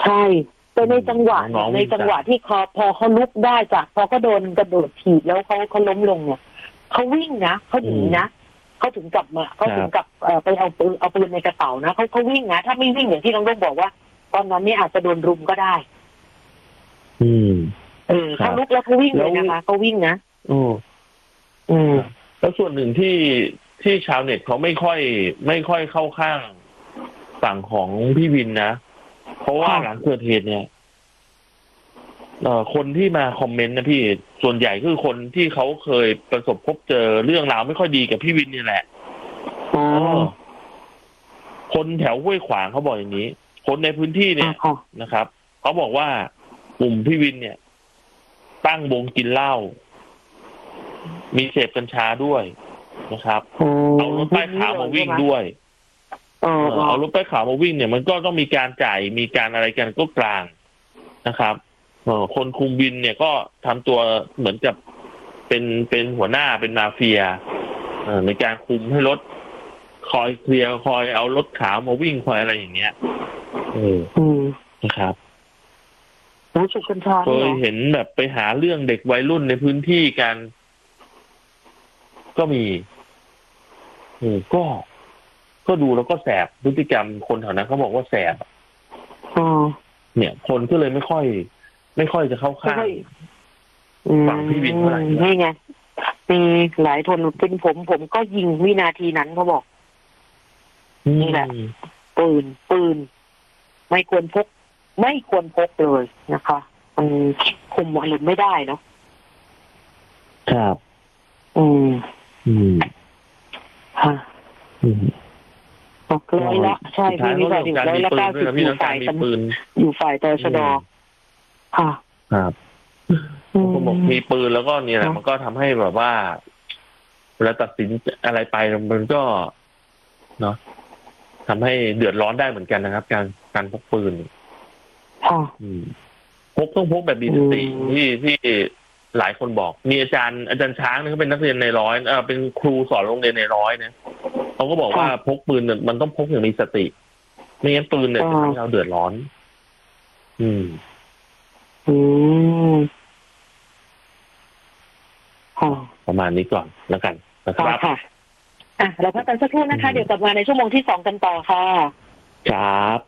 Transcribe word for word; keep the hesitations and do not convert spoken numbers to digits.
ใช่แต่ในจังหวะในจังหวะที่เขาพอเขาลุกได้จากพอเขาโดนกระโดดถีบแล้วเขาเขาล้มลงเนี่ยเขาวิ่งนะเขาหนีนะเขาถึงกลับมาเขาถึงกลับไปเอาปืนเอาปืนในกระเป๋านะเขาเขาวิ่งนะถ้าไม่วิ่งอย่างที่น้องรุ่งบอกว่าตอนนั้นนี่อาจจะโดนรุมก็ได้อืมเออเขาลุกแล้วเขาวิ่งเลยนะคะเขาวิ่งนะอืมอืมแล้วส่วนหนึ่งที่ที่ชาวเน็ตเขาไม่ค่อยไม่ค่อยเข้าข้างฝั่งของพี่วินนะเพราะว่าหลังเกิดเหตุเนี่ยเอ่อคนที่มาคอมเมนต์นะพี่ส่วนใหญ่คือคนที่เขาเคยประสบพบเจอเรื่องราวไม่ค่อยดีกับพี่วินนี่แหละอ๋อคนแถวห้วยขวางเขาบอกอย่างนี้คนในพื้นที่เนี่ยนะครับเขาบอกว่ากลุ่มพี่วินเนี่ยตั้งวงกินเหล้ามีเสพกัญชาด้วยนะครับเอารถป้ายขาวมาวิ่งด้วยเอารถป้ายขาวมาวิ่งเนี่ยมันก็ต้องมีการจ่ายมีการอะไรกันก็กลางนะครับคนคุมวินเนี่ยก็ทำตัวเหมือนกับเป็นเป็นหัวหน้าเป็นมาเฟียในการคุมให้รถคอยเคลียร์คอยเอารถขาวมาวิ่งคอยอะไรอย่างเงี้ยเออนะครับเคยเห็นแบบไปหาเรื่องเด็กวัยรุ่นในพื้นที่กันก็มีเออก็ก็ดูแล้วก็แสบพฤติกรรมคนแถวนั้นเขาบอกว่าแสบเนี่ยคนก็เลยไม่ค่อย ไม่ค่อยจะเข้าข้างฝั่งพี่วินเท่าไหร่นี่ไงมีหลายคนเป็นผมผมก็ยิงวินาทีนั้นเขาบอกนี่แหละปืนปืนไม่ควรพกไม่ควรพกเลยนะคะมันคุมอารมณ์ไม่ได้เนาะครับอืมอืมค่ะอืมตกร้อยละใช่พี่วิวัฒน์ร้อยละเก้าสิบอยู่ฝ่ายกันอยู่ฝ่ายตชด.ค่ะครับผมบอกมีปืนแล้วก็เนี่ยแหละมันก็ทำให้แบบว่าเวลาตัดสินอะไรไปมันก็เนาะทำให้เดือดร้อนได้เหมือนกันนะครับการการพกปืนค่ะพกต้องพกแบบมีสติที่ที่หลายคนบอกมีอาจารย์อาจารย์ช้างเนี่ยเขาเป็นนักเรียนในร้อยเออเป็นครูสอนโรงเรียนในร้อยเนี่ยเขาก็บอกว่าพกปืนมันต้องพกอย่างมีสติไม่งั้นปืนเนี่ยจะทำให้เราเดือดร้อนอืมอืมค่ะประมาณนี้ก่อนแล้วกันนะครับค่ะอ่ะเราพักกันสักครู่นะคะเดี๋ยวกลับมาในชั่วโมงที่สองกันต่อค่ะครับ